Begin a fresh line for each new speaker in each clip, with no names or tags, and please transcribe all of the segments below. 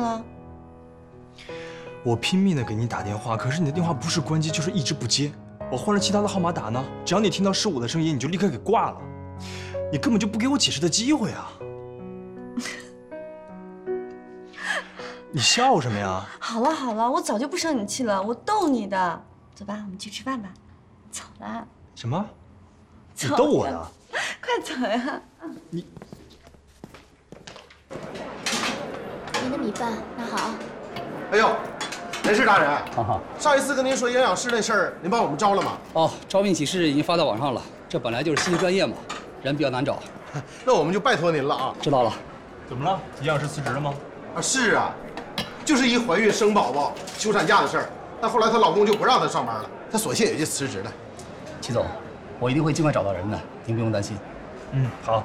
了？
我拼命的给你打电话，可是你的电话不是关机就是一直不接。我换了其他的号码打呢，只要你听到是我的声音，你就立刻给挂了。你根本就不给我解释的机会啊！你笑什么呀？
好了好了，我早就不生你气了，我逗你的。走吧，我们去吃饭吧。走啦。
什么？你逗我呀？
快走呀！
您的米饭拿好。
哎呦，人事大人，
哈，
上一次跟您说营养师那事儿，您帮我们招了吗？
哦，招聘启事已经发到网上了。这本来就是新的专业嘛，人比较难找。
那我们就拜托您了啊！
知道了。
怎么了？营养师辞职了吗？
啊，是啊，就是一怀孕生宝宝、休产假的事儿。但后来她老公就不让她上班了，她索性也就辞职了。
齐总，我一定会尽快找到人的，您不用担心。
嗯，好。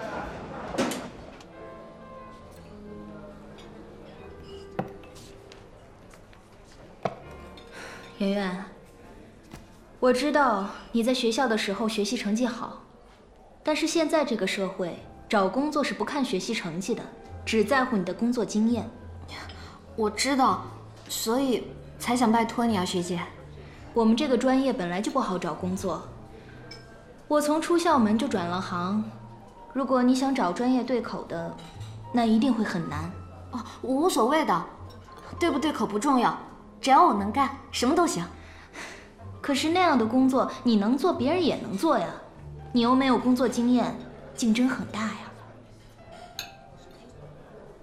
圆圆，我知道你在学校的时候学习成绩好，但是现在这个社会找工作是不看学习成绩的，只在乎你的工作经验。
我知道，所以才想拜托你啊，学姐。
我们这个专业本来就不好找工作，我从出校门就转了行，如果你想找专业对口的，那一定会很难。
哦，无所谓的，对不对口不重要，只要我能干，什么都行。
可是那样的工作你能做，别人也能做呀，你又没有工作经验，竞争很大呀。